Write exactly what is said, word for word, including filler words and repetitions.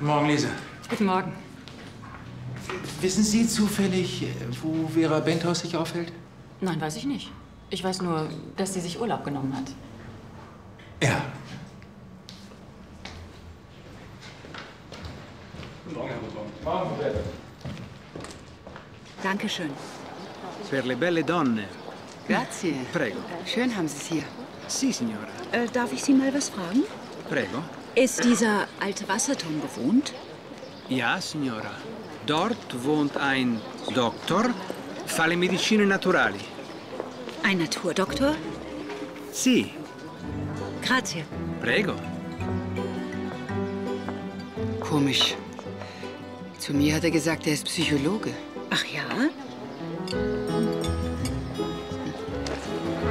Morgen, Lisa. Guten Morgen. Wissen Sie zufällig, wo Vera Benthaus sich aufhält? Nein, weiß ich nicht. Ich weiß nur, dass sie sich Urlaub genommen hat. Ja. Guten Morgen, Herr Buton. Morgen, Frau Belle. Dankeschön. Per le belle donne. Grazie. Prego. Schön haben Sie es hier. Sì, signora. Äh, darf ich Sie mal was fragen? Prego. Ist dieser alte Wasserturm bewohnt? Ja, signora. Dort wohnt ein Doktor, fa le medicine naturali. Ein Naturdoktor? Sì. Grazie. Prego. Komisch. Zu mir hat er gesagt, er ist Psychologe. Ach ja?